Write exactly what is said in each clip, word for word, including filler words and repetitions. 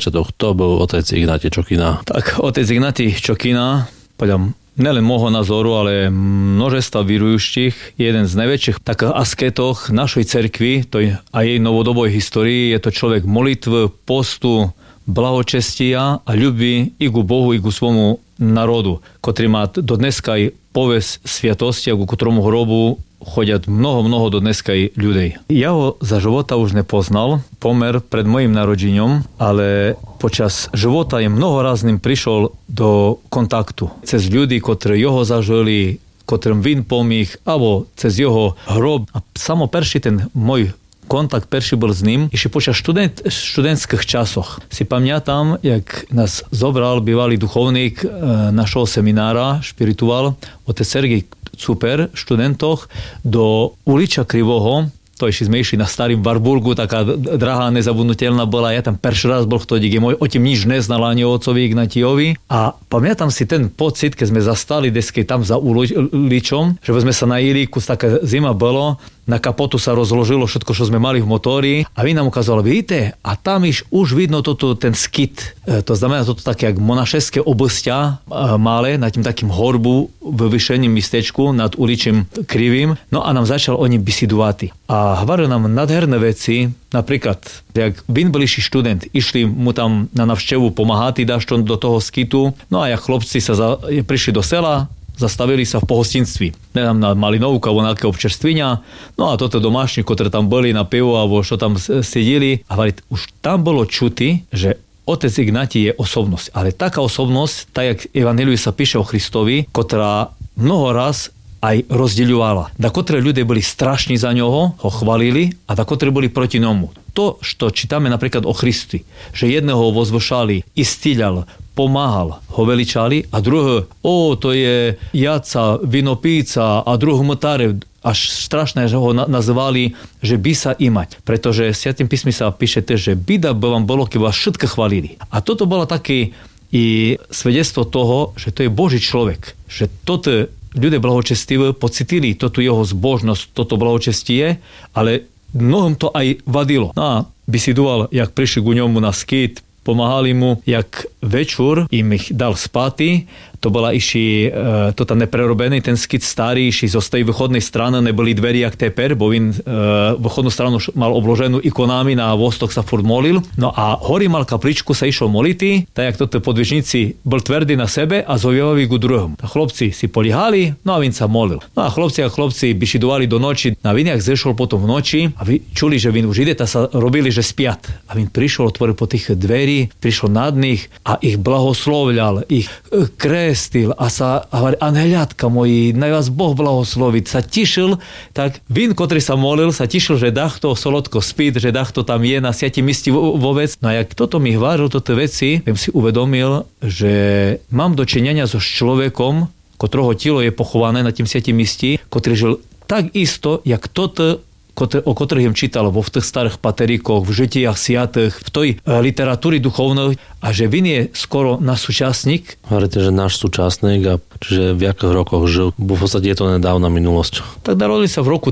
začiatok, to bol otec Ignatí Čokina. Tak, otec Ignatí Čokina, podľa nelen môjho názoru, ale množstva vyrujúštich, jeden z najväčších takých asketov našej cerkvi, to je aj jej novodoboj histórii, je to človek molitv, postu, blahočestia a ľubí i ku Bohu, i ku svojmu národu, ktorý má do dneska aj povesť sviatosti, ku ktorému hrobu chodia mnoho, mnoho do dneska aj ľudí. Ja ho za života už nepoznal, pomer pred mojim narodením, ale počas života je mnoho raz ním prišiel do kontaktu. Cez ľudí, ktorí jeho zažili, ktorým vin pomých, alebo cez jeho hrob. A samo perší ten môj kontakt perší bol s ním ešte počas študent, študentských časoch. Si pamätám, jak nás zobral bývalý duchovník e, našho seminára, špirituál, otec Sergej Cuper, študentoch, do uliča Krivoho. To ešte sme išli na starým Warburgu, taká drahá, nezabudnutelná bola. Ja tam prvý raz bol vtedy, kde môj otec nič neznal ani o otcovi Ignatíjovi. A pamätám si ten pocit, keď sme zastali desky tam za uličom, že sme sa najili, kus taká zima bolo, na kapotu sa rozložilo všetko, čo sme mali v motori a vy nám ukázali, vidíte, a tam iš, už vidno toto, ten skit. E, to znamená toto také jak monašeské obostia e, malé, na tým takým horbu v vyšením mistečku nad uličím Krivým. No a nám začal oni bisidovati. A hovorili nám nádherné veci, napríklad, jak vin byliší študent, išli mu tam na navštevu pomáhať, dáš do toho skitu, no a jak chlopci sa za, prišli do sela, zastavili sa v pohostinství. Nedám na malinovku alebo nejaké občerstvinia. No a toto domášni, ktoré tam boli na pivo alebo čo tam sedeli. A hovorí, už tam bolo čuti, že otec Ignatí je osobnosť. Ale taká osobnosť, tak jak Evangeliu sa píše o Kristovi, ktorá mnoho raz aj rozdeľovala. Da ktoré ľudia boli strašní za ňoho, ho chvalili, a da ktoré boli proti nomu. To, čo čítame napríklad o Christi, že jedného vozvošali, istíľal, pomáhal, ho veličali, a druhé, o, to je jaca, vinopíca, a druhý mtárev, až strašné, že ho nazvali, že by sa imať. Pretože v Svätém písme sa píše tiež, že bida by vám bolo, keby vás všetko chvalili. A toto bolo také i svedectvo toho, že to je Boží človek. Že toto ľudia blahočestivé pocitili toto jeho zbožnosť, toto blahočestie, ale mnohom to aj vadilo. No a bisidoval, jak prišli ku ňomu na skýt, pomáhali mu, jak večer im ich dal spáty. To bola iši, e, to tam neprerobený, ten skýt starý, iši zo tej východnej strany neboli dveri jak teper, bo in e, východnú stranu mal obloženú ikonami, na vostok sa furt molil. No a hori mal kapličku, sa išol moliti, tak jak toto podvižníci bol tvrdý na sebe a zovievaví ku druhom. A chlopci si polihali, no a vin sa molil. No a chlopci a chlopci bišidovali do noči, na vin jak zešol potom v noči a vy čuli, že vin už ide, ta sa robili, že spiat. A vin prišiel, otvoril po tých dverí, prišiel nad nich a ich blahoslovľal, ich krestil a sa hovorí, anheliatka moji, naj vás Boh blahosloviť, sa tišil, tak vin, ktorý sa molil, sa tišil, že dachto solodko spít, že dachto tam je na siatí misti vôbec. No a jak toto mi hvážil, toto veci, viem si uvedomil, že mám dočinenia so človekom, ktorého telo je pochované na tým siatí misti, ktorý žil tak isto, jak toto, o ktorých im čítal vo v tých starých pateríkoch, v žitiach siatých, v tej literatúry duchovnej, a že vin je skoro náš súčasník. Hovoríte, že náš súčasník, a čiže v jakých rokoch žil? V podstate je to nedávna minulosť. Tak narodil sa v roku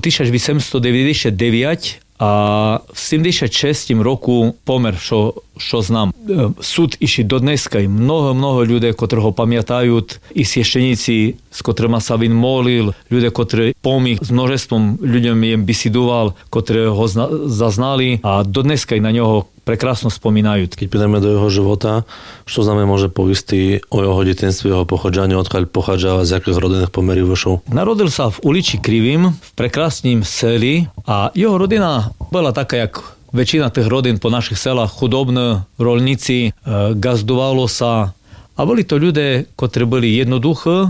tisícosemstodeväťdesiatdeväť a v sedemdesiatšestom roku pomer, čo, čo znam. Súd iši do dneska i mnoho, mnoho ľudí, ktorí ho pamätajú, i siešteníci, s ktorými sa vin molil, ľudia, ktorí pomých s množstvom ľuďom jem bisidoval, ktorí ho zna, zaznali a do dneska i na ňoho prekrásno spomínajú. Keď pýtame do jeho života, čo znamená môže povisti o jeho detenstve, jeho pochodžaní, odkiaľ pochádza, z jakých rodinných pomerov vošol? Narodil sa v uliči Krivým, v prekrásnym seli, a jeho rodina bola taká, jak väčšina tých rodín po našich selách, chudobné, rolníci, e, gazdovalo sa, a boli to ľudia, ktorí boli jednoduché,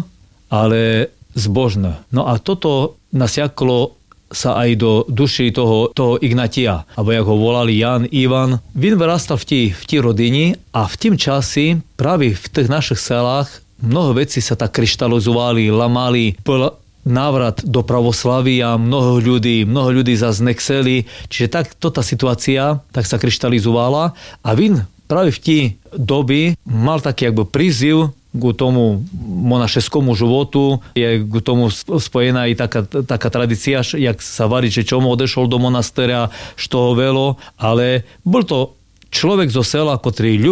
ale zbožné. No a toto nasiaklo sa aj do duši toho, toho Ignatia, alebo jak ho volali Jan, Ivan. Vin vyrastal v tí, v tí rodini, a v tým časi práve v tých našich selách mnoho vecí sa tak kryštalizovali, lamali, bol návrat do pravoslavia, mnoho ľudí, mnoho ľudí zase nechceli, čiže tak tá situácia tak sa kryštalizovala, a Vin práve v tí doby mal taký jakby príziv k tomu monašeskému životu, je k tomu spojená i taká, taká tradícia, jak sa varí, že čomu odešol do monastéra, što ho velo, ale bol to človek zo sela, ktorý